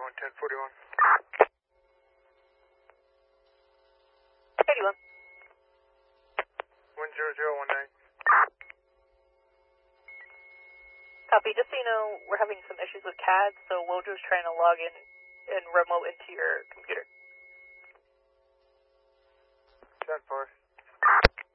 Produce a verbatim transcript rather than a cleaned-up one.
forty-one, ten forty-one. eighty-one. one zero zero one nine. Copy. Just so you know, we're having some issues with C A D, so Wojo's trying to log in and remote into your computer. ten four.